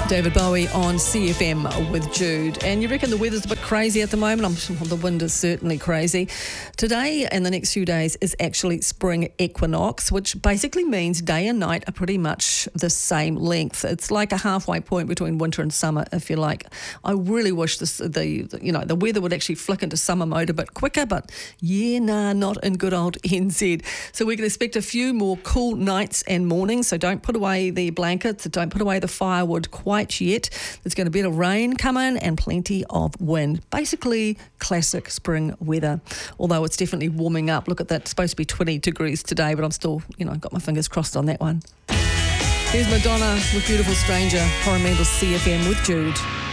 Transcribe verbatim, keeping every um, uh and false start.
David Bowie on C F M with Jude. And you reckon the weather's a bit crazy at the moment? I'm sure the wind is certainly crazy. Today and the next few days is actually spring equinox, which basically means day and night are pretty much the same length. It's like a halfway point between winter and summer, if you like. I really wish this, the you know the weather would actually flick into summer mode a bit quicker, but yeah, nah, not in good old N Z. So we can expect a few more cool nights and mornings. So don't put away the blankets, don't put away the firewood quite yet. There's going to be a bit of rain coming and plenty of wind. Basically, classic spring weather. Although it's definitely warming up. Look at that. It's supposed to be twenty degrees today, but I'm still, you know, got my fingers crossed on that one. Here's Madonna with Beautiful Stranger. Coromandel C F M with Jude.